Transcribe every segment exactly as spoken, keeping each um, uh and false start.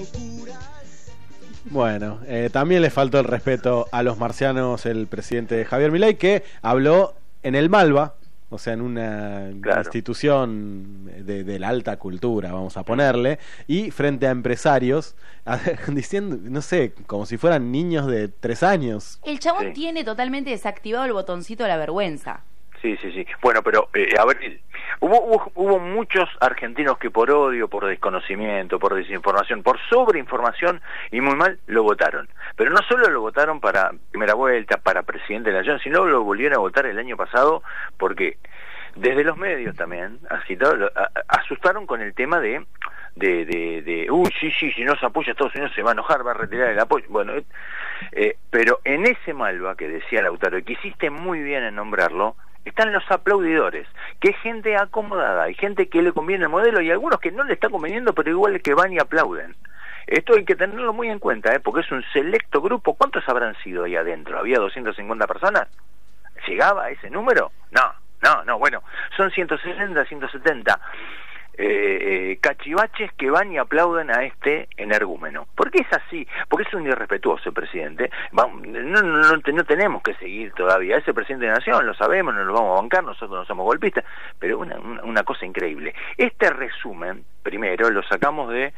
Bueno, eh, también le faltó el respeto a los marcianos el presidente Javier Milei, que habló en el Malva, o sea, en una claro. institución de, de la alta cultura, vamos a ponerle, y frente a empresarios, a, diciendo, no sé, como si fueran niños de tres años. El chabón sí. tiene totalmente desactivado el botoncito de la vergüenza. Sí, sí, sí. Bueno, pero, eh, a ver, hubo, hubo, hubo muchos argentinos que por odio, por desconocimiento, por desinformación, por sobreinformación y muy mal, lo votaron. Pero no solo lo votaron para primera vuelta, para presidente de la nación, sino lo volvieron a votar el año pasado porque desde los medios también, así todo, a, asustaron con el tema de... de, de, de uy, sí, sí, si no se apoya a Estados Unidos se va a enojar, va a retirar el apoyo. Bueno, eh, pero en ese Malva que decía Lautaro, y que hiciste muy bien en nombrarlo, están los aplaudidores, que es gente acomodada, hay gente que le conviene el modelo y algunos que no le está conveniendo, pero igual que van y aplauden. Esto hay que tenerlo muy en cuenta, ¿eh? Porque es un selecto grupo. ¿Cuántos habrán sido ahí adentro? ¿Había doscientas cincuenta personas? ¿Llegaba a ese número? No, no, no, bueno, son ciento sesenta, ciento setenta eh, eh, cachivaches que van y aplauden a este energúmeno. ¿Por qué es así? Porque es un irrespetuoso presidente. Vamos, no, no, no, no tenemos que seguir todavía. Ese presidente de la nación, lo sabemos, no lo vamos a bancar, nosotros no somos golpistas, pero una, una, una cosa increíble. Este resumen, primero, lo sacamos de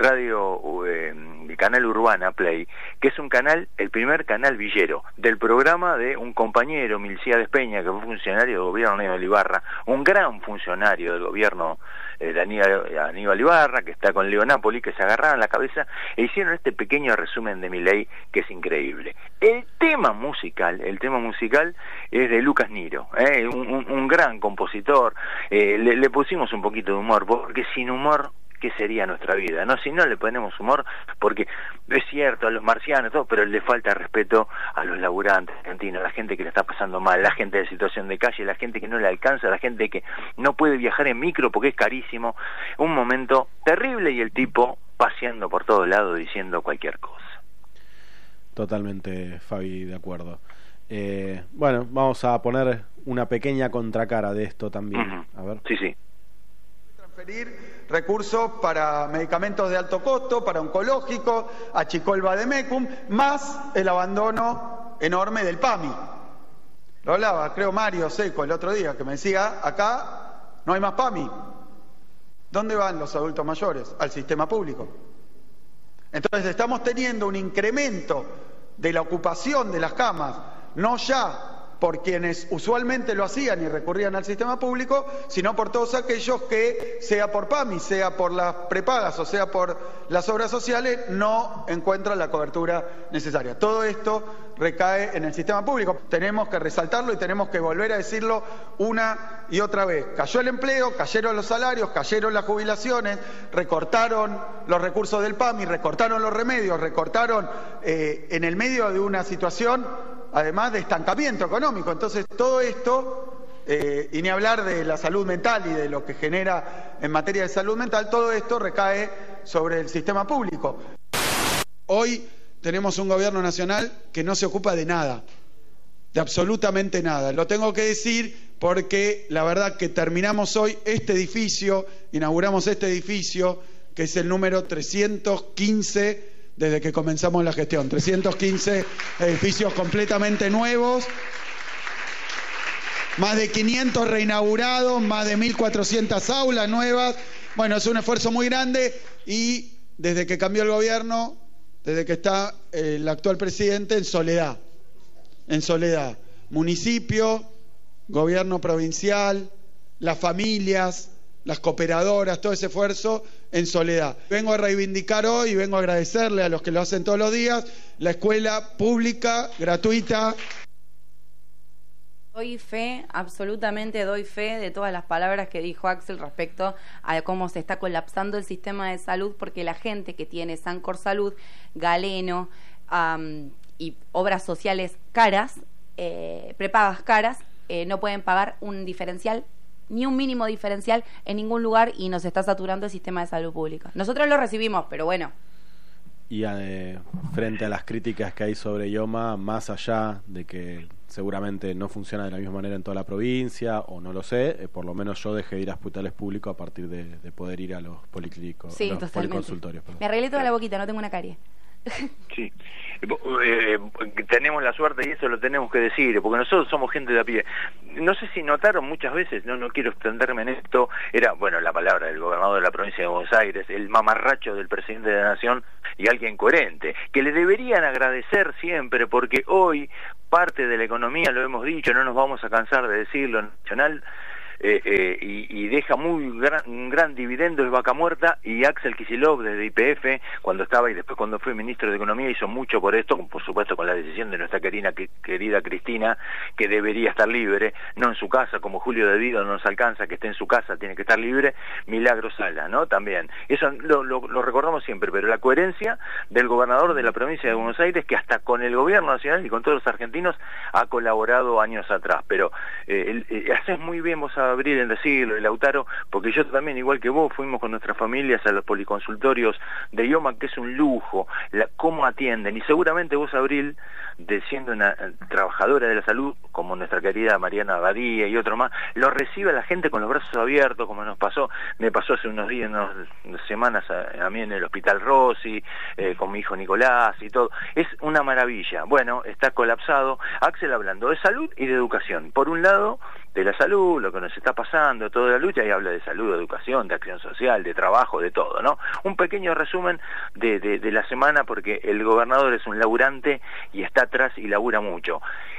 Radio, eh, el canal Urbana Play, que es un canal, el primer canal villero, del programa de un compañero, Milciades Peña, que fue funcionario del gobierno de Aníbal Ibarra, un gran funcionario del gobierno eh, de Aníbal, Aníbal Ibarra, que está con Leo Napoli, que se agarraron la cabeza e hicieron este pequeño resumen de Milei, que es increíble. El tema musical, el tema musical es de Lucas Niro, eh, un, un, un gran compositor, eh, le, le pusimos un poquito de humor, porque sin humor, ¿qué sería nuestra vida? No, si no le ponemos humor, porque es cierto, a los marcianos, todo, pero le falta respeto a los laburantes argentinos, a la gente que le está pasando mal, la gente de situación de calle, la gente que no le alcanza, la gente que no puede viajar en micro porque es carísimo. Un momento terrible y el tipo paseando por todos lados diciendo cualquier cosa. Totalmente, Fabi, de acuerdo. Eh, bueno, vamos a poner una pequeña contracara de esto también. Uh-huh. A ver. Sí, sí. Transferir recursos para medicamentos de alto costo, para oncológico, achicó el Vademecum, más el abandono enorme del PAMI. Lo hablaba, creo, Mario Seco el otro día, que me decía, acá no hay más PAMI. ¿Dónde van los adultos mayores? Al sistema público. Entonces estamos teniendo un incremento de la ocupación de las camas, no ya por quienes usualmente lo hacían y recurrían al sistema público, sino por todos aquellos que, sea por PAMI, sea por las prepagas o sea por las obras sociales, no encuentran la cobertura necesaria. Todo esto recae en el sistema público. Tenemos que resaltarlo y tenemos que volver a decirlo una y otra vez. Cayó el empleo, cayeron los salarios, cayeron las jubilaciones, recortaron los recursos del PAMI, recortaron los remedios, recortaron eh, en el medio de una situación además de estancamiento económico. Entonces todo esto, eh, y ni hablar de la salud mental y de lo que genera en materia de salud mental, todo esto recae sobre el sistema público. Hoy tenemos un gobierno nacional que no se ocupa de nada, de absolutamente nada. Lo tengo que decir porque la verdad que terminamos hoy este edificio, inauguramos este edificio, que es el número trescientos quince desde que comenzamos la gestión. trescientos quince edificios completamente nuevos, más de quinientos reinaugurados, más de mil cuatrocientas aulas nuevas. Bueno, es un esfuerzo muy grande y desde que cambió el gobierno, desde que está el actual presidente, en soledad, en soledad. Municipio, gobierno provincial, las familias, las cooperadoras, todo ese esfuerzo en soledad. Vengo a reivindicar hoy y vengo a agradecerle a los que lo hacen todos los días, la escuela pública, gratuita. Doy fe, absolutamente doy fe de todas las palabras que dijo Axel respecto a cómo se está colapsando el sistema de salud, porque la gente que tiene Sancor Salud, Galeno um, y obras sociales caras, eh, prepagas caras, eh, no pueden pagar un diferencial, ni un mínimo diferencial en ningún lugar, y nos está saturando el sistema de salud pública. Nosotros lo recibimos, pero bueno. Y eh, frente a las críticas que hay sobre IOMA, más allá de que seguramente no funciona de la misma manera en toda la provincia, o no lo sé, eh, por lo menos yo dejé de ir a hospitales públicos a partir de, de poder ir a los policlínicos, sí, los policonsultorios. Perdón. Me arreglé toda la boquita, no tengo una carie. Sí, eh, tenemos la suerte y eso lo tenemos que decir, porque nosotros somos gente de a pie. No sé si notaron muchas veces, no no quiero extenderme en esto, era, bueno, la palabra del gobernador de la provincia de Buenos Aires, el mamarracho del presidente de la Nación y alguien coherente, que le deberían agradecer siempre, porque hoy parte de la economía, lo hemos dicho, no nos vamos a cansar de decirlo, nacional, Eh, eh, y, y deja muy gran, un gran dividendo es Vaca Muerta, y Axel Kicillof desde Y P F, cuando estaba y después cuando fue ministro de Economía, hizo mucho por esto, por supuesto con la decisión de nuestra querida, querida Cristina, que debería estar libre, no en su casa, como Julio De Vido no nos alcanza que esté en su casa, tiene que estar libre. Milagro Sala, ¿no? También, eso lo, lo, lo recordamos siempre, pero la coherencia del gobernador de la provincia de Buenos Aires, que hasta con el gobierno nacional y con todos los argentinos ha colaborado años atrás, pero eh, eh, haces muy bien vos a abrir en decirlo, y Lautaro, porque yo también, igual que vos, fuimos con nuestras familias a los policonsultorios de I O M A, que es un lujo, la, cómo atienden, y seguramente vos, Abril, de siendo una eh, trabajadora de la salud, como nuestra querida Mariana Badía y otro más, lo recibe a la gente con los brazos abiertos, como nos pasó, me pasó hace unos días, unas, unas semanas a, a mí en el Hospital Rossi, eh, con mi hijo Nicolás y todo, es una maravilla. Bueno, está colapsado. Axel hablando de salud y de educación, por un lado, de la salud, lo que nos está pasando, toda la lucha, y habla de salud, de educación, de acción social, de trabajo, de todo, ¿no? Un pequeño resumen de, de, de la semana, porque el gobernador es un laburante y está atrás y labura mucho.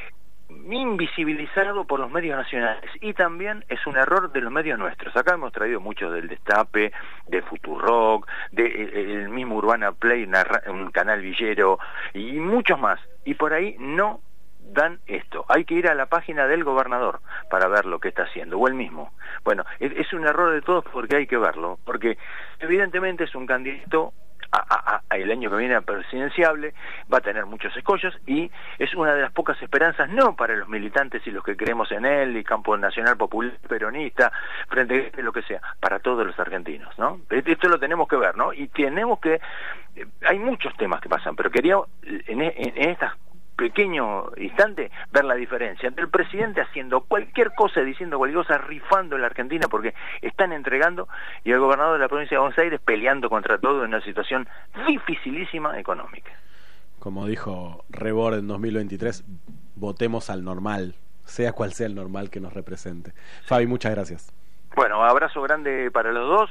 Invisibilizado por los medios nacionales, y también es un error de los medios nuestros. Acá hemos traído muchos del Destape, de Futurock, de el mismo Urbana Play, un canal villero, y muchos más, y por ahí no dan esto. Hay que ir a la página del gobernador para ver lo que está haciendo, o él mismo. Bueno, es, es un error de todos, porque hay que verlo, porque evidentemente es un candidato a, a, a el año que viene presidenciable, va a tener muchos escollos, y es una de las pocas esperanzas, no para los militantes y los que creemos en él, y Campo Nacional Popular, peronista, frente a lo que sea, para todos los argentinos, ¿no? Esto lo tenemos que ver, ¿no? Y tenemos que, eh, hay muchos temas que pasan, pero quería en, en, en estas pequeño instante ver la diferencia entre el presidente haciendo cualquier cosa, diciendo cualquier cosa, rifando en la Argentina porque están entregando, y el gobernador de la provincia de Buenos Aires peleando contra todo en una situación dificilísima económica. Como dijo Rebord en dos mil veintitrés, votemos al normal, sea cual sea el normal que nos represente. Fabi, muchas gracias. Bueno, abrazo grande para los dos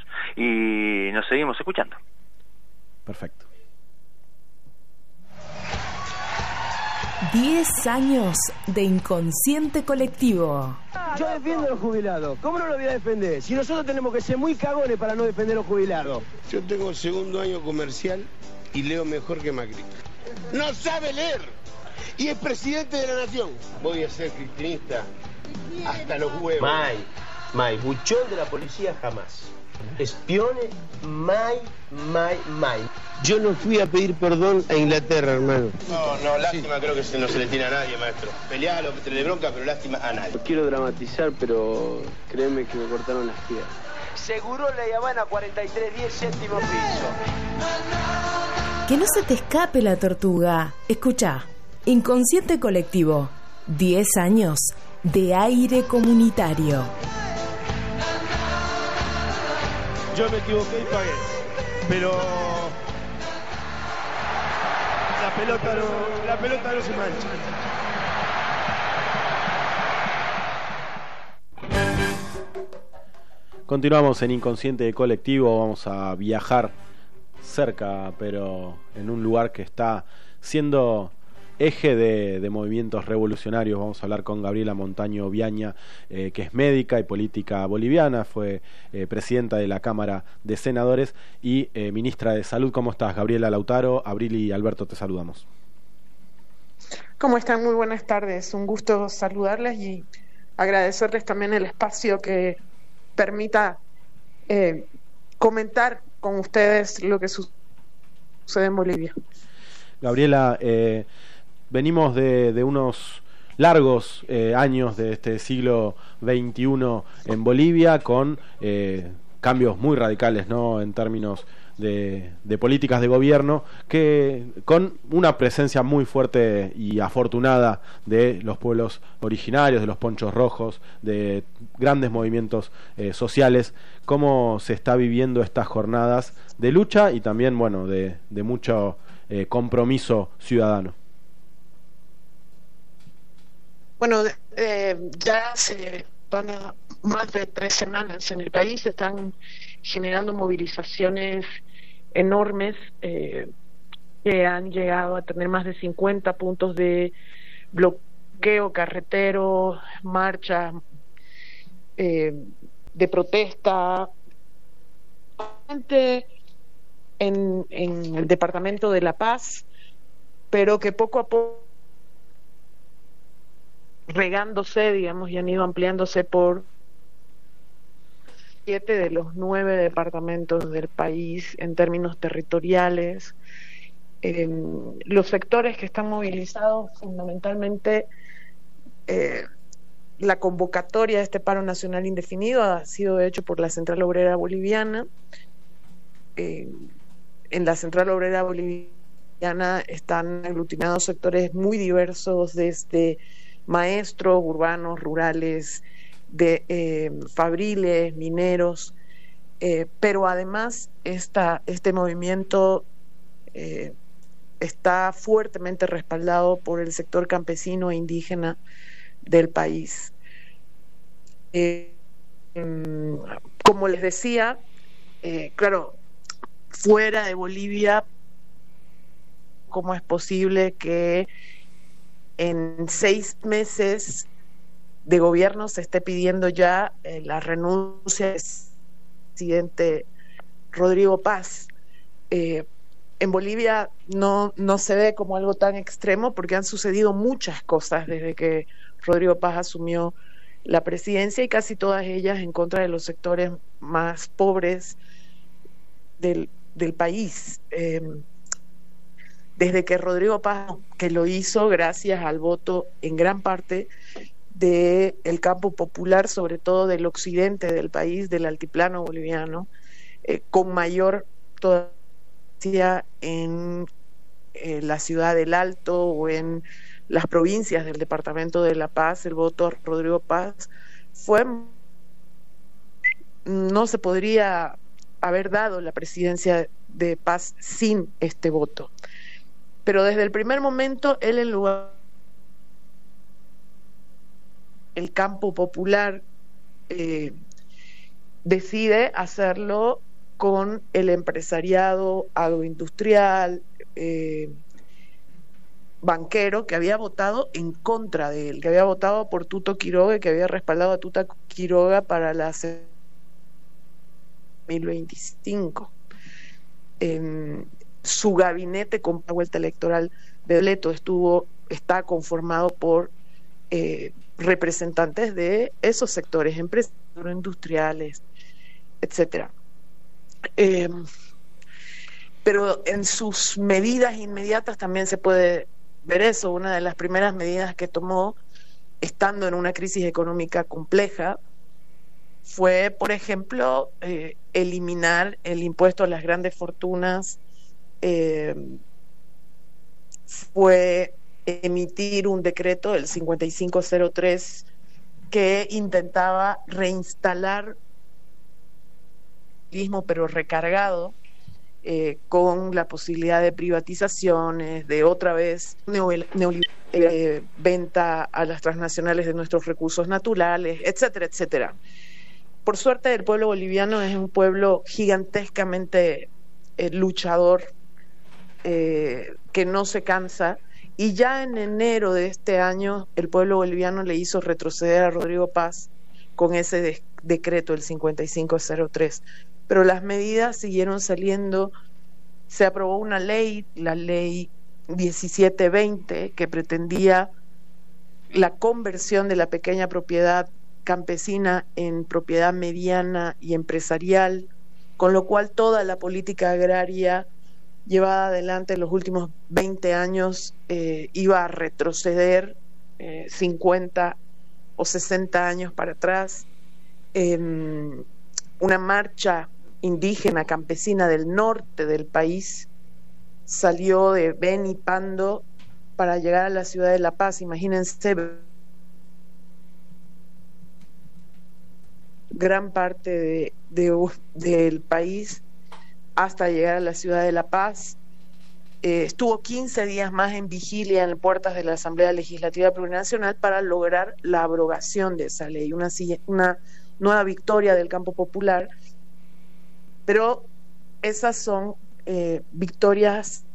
y nos seguimos escuchando. Perfecto. diez años de inconsciente colectivo. Yo defiendo a los jubilados. ¿Cómo no lo voy a defender? Si nosotros tenemos que ser muy cagones para no defender a los jubilados. Yo tengo el segundo año comercial y leo mejor que Macri. ¡No sabe leer! Y es presidente de la nación. Voy a ser cristinista hasta los huevos. May, May, buchón de la policía jamás. Espione, May, May, May. Yo no fui a pedir perdón a Inglaterra, hermano. No, no, lástima, sí. Creo que no se le tiene a nadie, maestro. Peleá lo que te le bronca, pero lástima a nadie. No quiero dramatizar, pero créeme que me cortaron las piernas. Seguro La Habana cuarenta y tres diez, séptimo piso. Que no se te escape la tortuga. Escucha, Inconsciente Colectivo, diez años de aire comunitario. Yo me equivoqué y pagué, pero la pelota no, la pelota no se mancha. Continuamos en Inconsciente Colectivo, vamos a viajar cerca, pero en un lugar que está siendo eje de, de movimientos revolucionarios. Vamos a hablar con Gabriela Montaño Viaña, eh, que es médica y política boliviana, fue eh, presidenta de la Cámara de Senadores y eh, ministra de Salud. ¿Cómo estás, Gabriela? Lautaro, Abril y Alberto, te saludamos. ¿Cómo están? Muy buenas tardes. Un gusto saludarles y agradecerles también el espacio que permita eh, comentar con ustedes lo que sucede en Bolivia. Gabriela, eh, venimos de, de unos largos eh, años de este siglo veintiuno en Bolivia, con eh, cambios muy radicales, ¿no?, en términos de, de políticas de gobierno, que con una presencia muy fuerte y afortunada de los pueblos originarios, de los ponchos rojos, de grandes movimientos eh, sociales. ¿Cómo se está viviendo estas jornadas de lucha y también, bueno, de, de mucho eh, compromiso ciudadano? Bueno, eh, ya se van a más de tres semanas en el país, se están generando movilizaciones enormes eh, que han llegado a tener más de cincuenta puntos de bloqueo carretero, marchas eh, de protesta en, en el departamento de La Paz, pero que poco a poco regándose, digamos, y han ido ampliándose por siete de los nueve departamentos del país en términos territoriales. Eh, los sectores que están movilizados, fundamentalmente, eh, la convocatoria de este paro nacional indefinido ha sido hecho por la Central Obrera Boliviana. Eh, en la Central Obrera Boliviana están aglutinados sectores muy diversos, desde maestros urbanos, rurales, de eh, fabriles, mineros, eh, pero además esta, este movimiento eh, está fuertemente respaldado por el sector campesino e indígena del país. Eh, como les decía, eh, claro, fuera de Bolivia, ¿cómo es posible que en seis meses de gobierno se esté pidiendo ya eh, la renuncia del presidente Rodrigo Paz? Eh, en Bolivia no, no se ve como algo tan extremo, porque han sucedido muchas cosas desde que Rodrigo Paz asumió la presidencia, y casi todas ellas en contra de los sectores más pobres del, del país. Eh, desde que Rodrigo Paz, que lo hizo gracias al voto en gran parte del campo popular, sobre todo del occidente del país, del altiplano boliviano, eh, con mayor todavía en eh, la ciudad del Alto o en las provincias del departamento de La Paz. El voto a Rodrigo Paz fue, no se podría haber dado la presidencia de Paz sin este voto. Pero desde el primer momento, él, en lugar el campo popular, eh, decide hacerlo con el empresariado agroindustrial, eh, banquero, que había votado en contra de él, que había votado por Tuto Quiroga, que había respaldado a Tuto Quiroga para la dos mil veinticinco. Eh, su gabinete con la vuelta electoral de Leto estuvo, está conformado por eh, representantes de esos sectores, empresarios, industriales, etcétera. Eh, pero en sus medidas inmediatas también se puede ver eso. Una de las primeras medidas que tomó, estando en una crisis económica compleja, fue, por ejemplo, eh, eliminar el impuesto a las grandes fortunas, eh, fue emitir un decreto, el cincuenta y cinco cero tres, que intentaba reinstalar el mismo, pero recargado, eh, con la posibilidad de privatizaciones, de otra vez neoliberal, eh, venta a las transnacionales de nuestros recursos naturales, etcétera, etcétera. Por suerte, el pueblo boliviano es un pueblo gigantescamente eh, luchador, eh, que no se cansa, y ya en enero de este año el pueblo boliviano le hizo retroceder a Rodrigo Paz con ese de- decreto, el cincuenta y cinco cero tres. Pero las medidas siguieron saliendo. Se aprobó una ley, la ley diecisiete veinte, que pretendía la conversión de la pequeña propiedad campesina en propiedad mediana y empresarial, con lo cual toda la política agraria llevada adelante en los últimos veinte años eh, iba a retroceder eh, cincuenta o sesenta años para atrás. Eh, una marcha indígena, campesina del norte del país, salió de Beni Pando para llegar a la ciudad de La Paz. Imagínense, gran parte de, de, del país hasta llegar a la ciudad de La Paz. Eh, estuvo quince días más en vigilia en las puertas de la Asamblea Legislativa Plurinacional para lograr la abrogación de esa ley, una, una nueva victoria del campo popular, pero esas son eh, victorias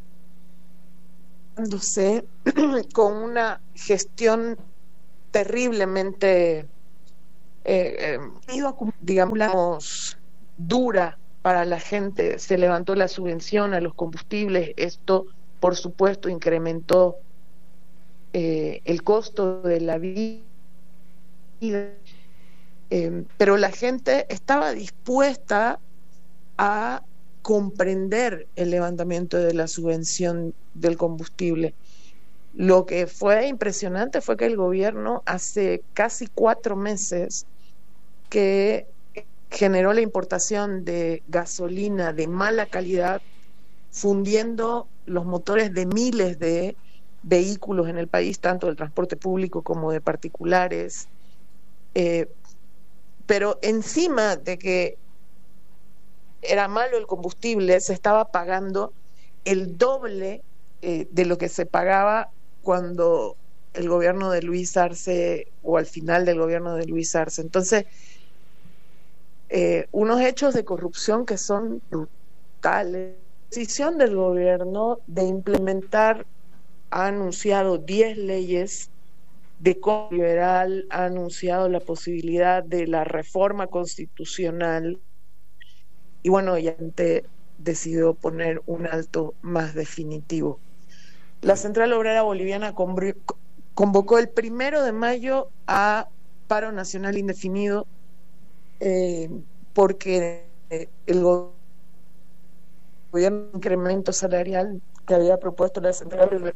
con una gestión terriblemente eh, eh, digamos dura para la gente. Se levantó la subvención a los combustibles, esto por supuesto incrementó eh, el costo de la vida, eh, pero la gente estaba dispuesta a comprender el levantamiento de la subvención del combustible. Lo que fue impresionante fue que el gobierno hace casi cuatro meses que generó la importación de gasolina de mala calidad, fundiendo los motores de miles de vehículos en el país, tanto del transporte público como de particulares, eh, pero encima de que era malo el combustible, se estaba pagando el doble eh, de lo que se pagaba cuando el gobierno de Luis Arce, o al final del gobierno de Luis Arce. Entonces, eh, unos hechos de corrupción que son brutales. La decisión del gobierno de implementar, ha anunciado diez leyes de corte liberal, ha anunciado la posibilidad de la reforma constitucional, y bueno, ya decidió poner un alto más definitivo. La Central Obrera Boliviana convocó el primero de mayo a paro nacional indefinido eh, porque el gobierno incremento salarial que había propuesto la Central Obrera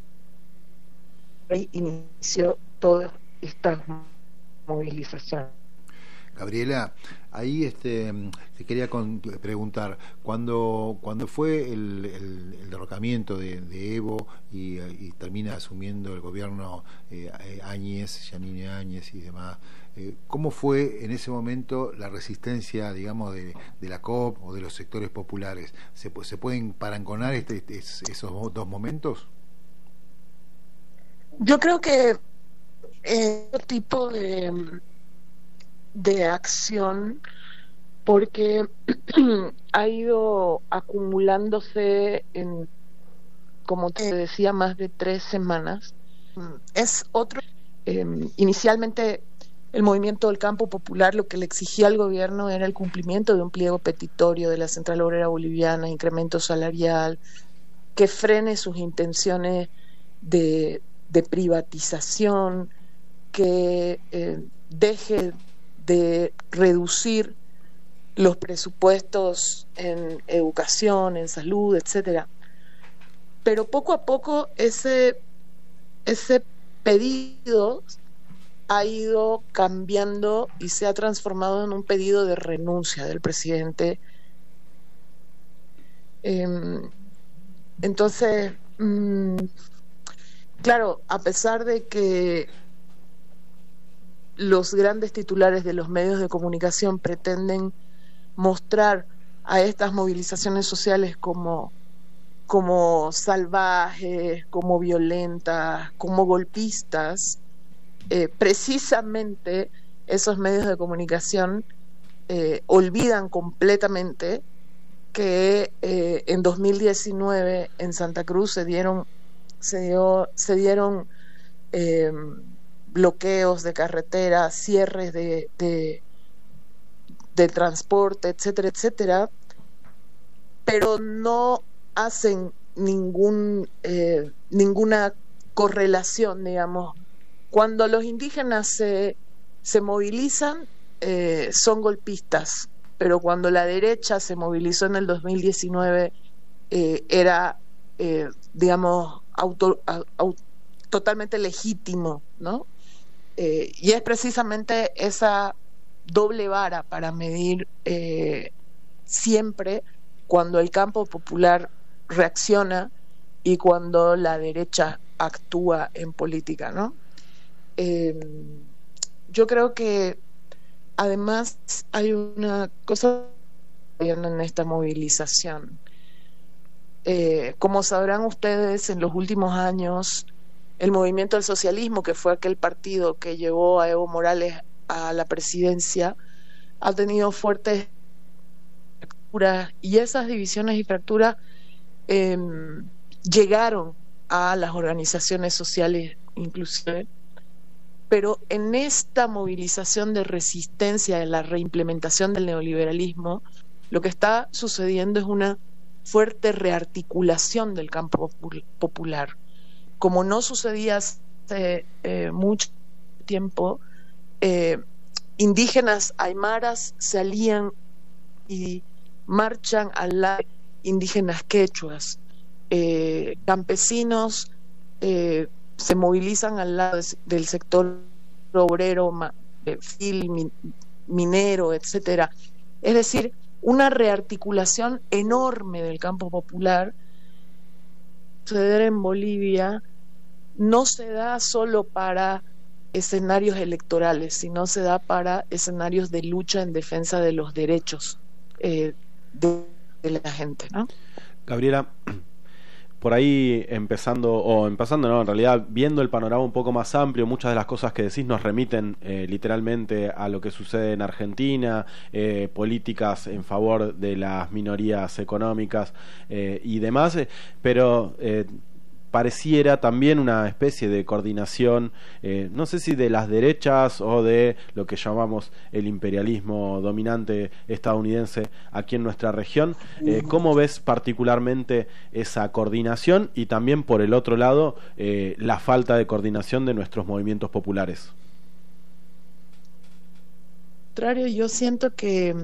inició toda esta movilización. Gabriela, ahí este, te quería con, preguntar, cuando cuando fue el, el, el derrocamiento de, de Evo y, y termina asumiendo el gobierno eh, Áñez, Yanine Áñez y demás, eh, ¿cómo fue en ese momento la resistencia, digamos, de, de la C O P o de los sectores populares? ¿Se, se pueden parangonar este, este, esos dos momentos? Yo creo que eh, este tipo de de acción, porque ha ido acumulándose en, como te decía, más de tres semanas. Es otro, eh, inicialmente el movimiento del campo popular lo que le exigía al gobierno era el cumplimiento de un pliego petitorio de la Central Obrera Boliviana, incremento salarial, que frene sus intenciones de, de privatización, que eh, deje de reducir los presupuestos en educación, en salud, etcétera. Pero poco a poco ese ese pedido ha ido cambiando y se ha transformado en un pedido de renuncia del presidente. Eh, entonces, mmm, claro, a pesar de que los grandes titulares de los medios de comunicación pretenden mostrar a estas movilizaciones sociales como, como salvajes, como violentas, como golpistas, eh, precisamente esos medios de comunicación eh, olvidan completamente que eh, en dos mil diecinueve en Santa Cruz se dieron se dio, se dieron eh, bloqueos de carretera, cierres de, de, de transporte, etcétera, etcétera, pero no hacen ningún eh, ninguna correlación, digamos. Cuando los indígenas se, se movilizan, eh, son golpistas, pero cuando la derecha se movilizó en el dos mil diecinueve, eh, era, eh, digamos, auto, auto, totalmente legítimo, ¿no? Eh, y es precisamente esa doble vara para medir eh, siempre cuando el campo popular reacciona y cuando la derecha actúa en política, ¿no? Eh, yo creo que además hay una cosa en esta movilización. Eh, como sabrán ustedes, en los últimos años, el movimiento del socialismo, que fue aquel partido que llevó a Evo Morales a la presidencia, ha tenido fuertes fracturas, y esas divisiones y fracturas eh, llegaron a las organizaciones sociales inclusive, pero en esta movilización de resistencia a la reimplementación del neoliberalismo, lo que está sucediendo es una fuerte rearticulación del campo popular. Como no sucedía hace eh, mucho tiempo, eh, indígenas aymaras salían y marchan al lado de indígenas quechuas, eh, campesinos eh, se movilizan al lado del sector obrero, eh, fil, min, minero, etcétera. Es decir, una rearticulación enorme del campo popular. Suceder en Bolivia no se da solo para escenarios electorales, sino se da para escenarios de lucha en defensa de los derechos eh, de, de la gente, ¿no? Gabriela, por ahí empezando, o empezando no, en realidad viendo el panorama un poco más amplio, muchas de las cosas que decís nos remiten eh, literalmente a lo que sucede en Argentina, eh, políticas en favor de las minorías económicas eh, y demás, eh, pero eh, pareciera también una especie de coordinación, eh, no sé si de las derechas o de lo que llamamos el imperialismo dominante estadounidense aquí en nuestra región. Eh, ¿Cómo ves particularmente esa coordinación y también, por el otro lado, eh, la falta de coordinación de nuestros movimientos populares? Contrario, yo siento que,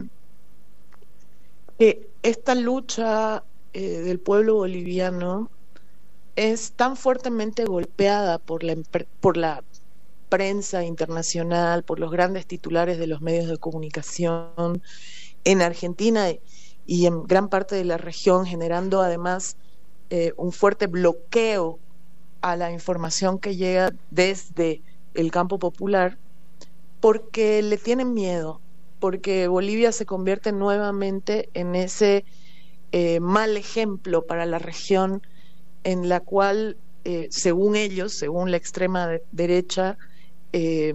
que esta lucha eh, del pueblo boliviano es tan fuertemente golpeada por la, por la prensa internacional, por los grandes titulares de los medios de comunicación en Argentina y en gran parte de la región, generando además eh, un fuerte bloqueo a la información que llega desde el campo popular, porque le tienen miedo, porque Bolivia se convierte nuevamente en ese eh, mal ejemplo para la región, en la cual, eh, según ellos, según la extrema de, derecha, eh,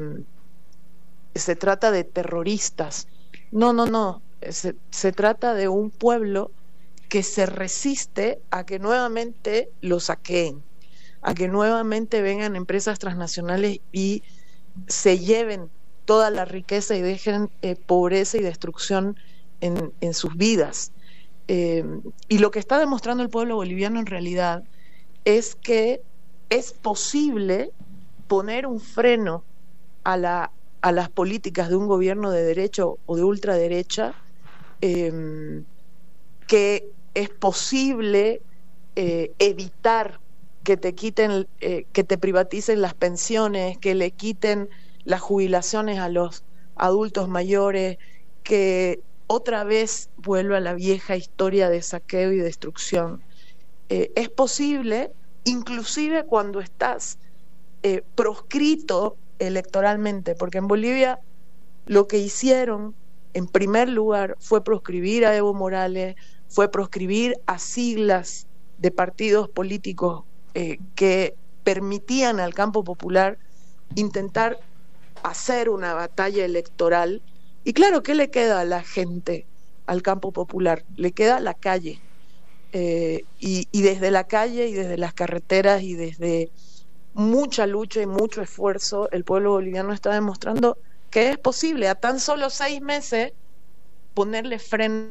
se trata de terroristas. No, no, no, se, se trata de un pueblo que se resiste a que nuevamente lo saqueen, a que nuevamente vengan empresas transnacionales y se lleven toda la riqueza y dejen eh, pobreza y destrucción en, en sus vidas. Eh, y lo que está demostrando el pueblo boliviano en realidad es que es posible poner un freno a, la, a las políticas de un gobierno de derecha o de ultraderecha, eh, que es posible eh, evitar que te quiten, eh, que te privaticen las pensiones, que le quiten las jubilaciones a los adultos mayores, que otra vez vuelva la vieja historia de saqueo y destrucción. Eh, es posible, inclusive cuando estás eh, proscrito electoralmente, porque en Bolivia lo que hicieron en primer lugar fue proscribir a Evo Morales, fue proscribir a siglas de partidos políticos eh, que permitían al campo popular intentar hacer una batalla electoral. Y claro, ¿qué le queda a la gente, al campo popular? Le queda la calle. Eh, y, y desde la calle y desde las carreteras y desde mucha lucha y mucho esfuerzo, el pueblo boliviano está demostrando que es posible a tan solo seis meses ponerle freno.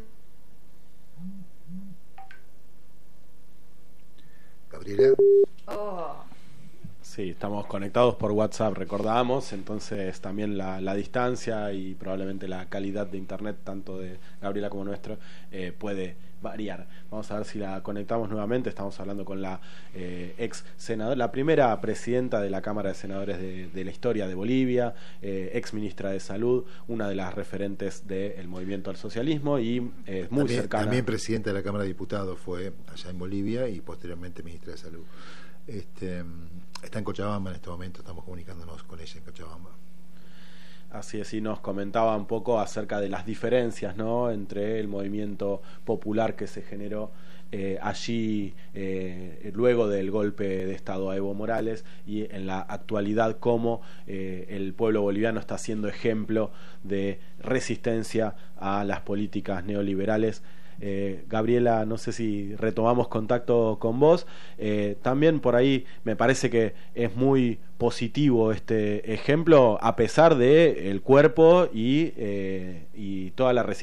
Gabriela. Oh. Sí, estamos conectados por WhatsApp, recordamos, entonces también la, la distancia y probablemente la calidad de internet, tanto de Gabriela como nuestro, eh, puede variar. Vamos a ver si la conectamos nuevamente. Estamos hablando con la eh, ex senadora, la primera presidenta de la Cámara de Senadores de, de la historia de Bolivia, eh, ex ministra de Salud, una de las referentes del movimiento al socialismo y eh, muy también, cercana. También presidenta de la Cámara de Diputados fue allá en Bolivia y posteriormente ministra de Salud. Este, está en Cochabamba en este momento, estamos comunicándonos con ella en Cochabamba. Así es, y nos comentaba un poco acerca de las diferencias, ¿no?, entre el movimiento popular que se generó eh, allí eh, luego del golpe de Estado a Evo Morales y en la actualidad cómo eh, el pueblo boliviano está siendo ejemplo de resistencia a las políticas neoliberales. Eh, Gabriela, no sé si retomamos contacto con vos. Eh, también por ahí me parece que es muy positivo este ejemplo, a pesar de el cuerpo y, eh, y toda la resistencia